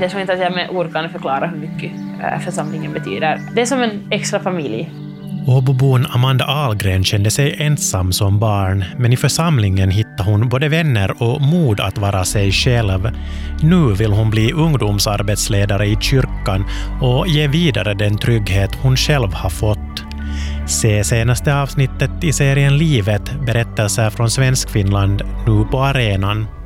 Jag tror inte att jag med ord kan förklara hur mycket församlingen betyder. Det är som en extra familj. Åbobon Amanda Ahlgren kände sig ensam som barn, men i församlingen hittade hon både vänner och mod att vara sig själv. Nu vill hon bli ungdomsarbetsledare i kyrkan och ge vidare den trygghet hon själv har fått. Se senaste avsnittet i serien Livet, berättelser från Svenskfinland, nu på arenan.